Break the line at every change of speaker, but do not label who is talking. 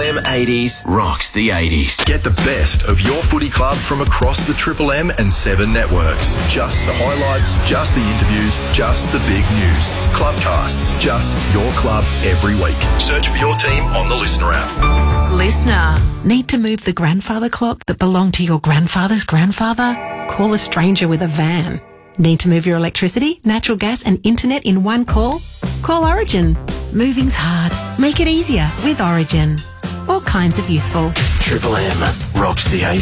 M 80s rocks the 80s.
Get the best of your footy club from across the Triple M and 7 networks. Just the highlights, just the interviews, just the big news. Clubcasts, just your club every week. Search for your team on the Listener app.
Listener. Need to move the grandfather clock that belonged to your grandfather's grandfather? Call a stranger with a van. Need to move your electricity, natural gas and internet in one call? Call Origin. Moving's hard. Make it easier with Origin. All kinds of useful.
Triple M rocks the 80s.